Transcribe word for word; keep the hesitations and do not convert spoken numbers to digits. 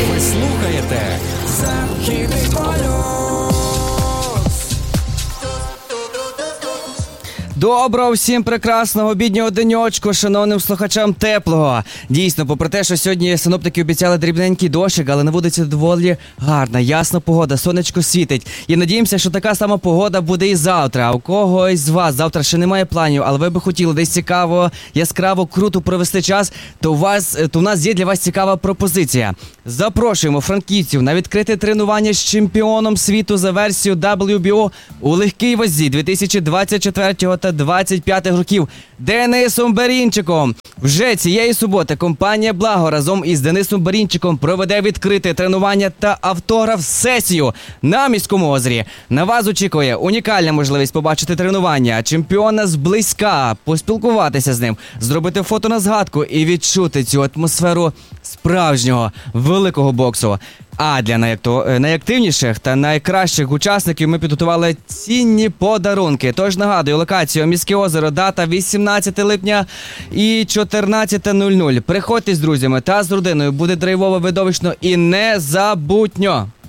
Ви слухаєте Західний полюс. Доброго всім прекрасного обіднього денечку, шановним слухачам теплого. Дійсно, попри те, що сьогодні синоптики обіцяли дрібненький дощик, але на вулиці доволі гарна, ясна погода, сонечко світить. І надіємося, що така сама погода буде і завтра. А у когось з вас завтра ще немає планів, але ви би хотіли десь цікаво, яскраво, круто провести час, то у вас, то у нас є для вас цікава пропозиція. Запрошуємо франківців на відкрите тренування з чемпіоном світу за версією дабл ю бі о у легкій вазі дві тисячі двадцять четвертого та двадцять п'ятого років Денисом Барінчиком. Вже цієї суботи компанія «Благо» разом із Денисом Барінчиком проведе відкрите тренування та автограф-сесію на Міському озері. На вас очікує унікальна можливість побачити тренування, чемпіона зблизька, поспілкуватися з ним, зробити фото на згадку і відчути цю атмосферу справжнього великого боксу. А для найактивніших та найкращих учасників ми підготували цінні подарунки. Тож нагадую, локацію Міське озеро, дата вісімнадцяте липня і чотирнадцяте нуль нуль. Приходьте з друзями та з родиною, буде драйвово, видовищно і незабутньо.